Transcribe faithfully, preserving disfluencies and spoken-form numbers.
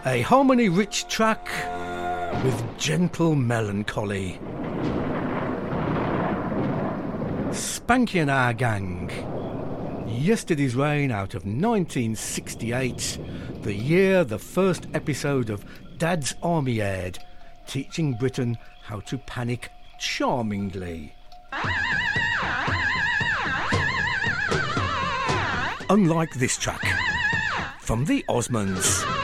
A harmony-rich track with gentle melancholy. Spanky and Our Gang. Yesterday's Rain out of nineteen sixty-eight, the year the first episode of Dad's Army aired, teaching Britain how to panic charmingly. Unlike this track from the Osmonds.